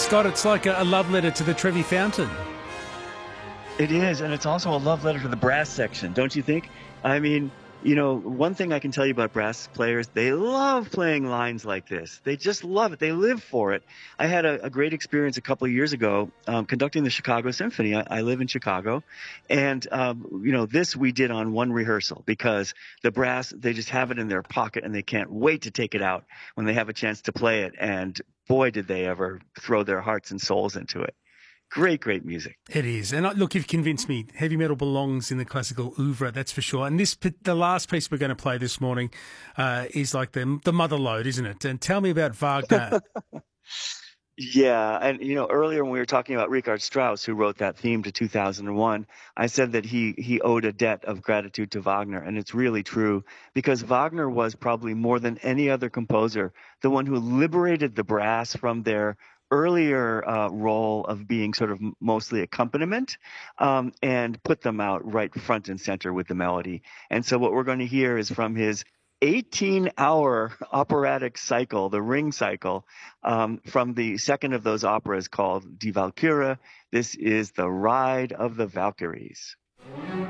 Scott, it's like a love letter to the Trevi Fountain. It is, and it's also a love letter to the brass section, don't you think? I mean, one thing I can tell you about brass players, they love playing lines like this. They just love it. They live for it. I had a great experience a couple of years ago conducting the Chicago Symphony. I live in Chicago. And, this we did on one rehearsal because the brass, they just have it in their pocket and they can't wait to take it out when they have a chance to play it. And boy, did they ever throw their hearts and souls into it. Great, great music. It is. And look, you've convinced me. Heavy metal belongs in the classical oeuvre, that's for sure. And the last piece we're going to play this morning is like the mother lode, isn't it? And tell me about Wagner. Yeah, and earlier when we were talking about Richard Strauss, who wrote that theme to 2001, I said that he owed a debt of gratitude to Wagner, and it's really true because Wagner was probably more than any other composer the one who liberated the brass from their earlier role of being sort of mostly accompaniment and put them out right front and center with the melody. And so what we're going to hear is from his 18-hour operatic cycle, the Ring cycle, from the second of those operas called Die Walküre. This is the Ride of the Valkyries.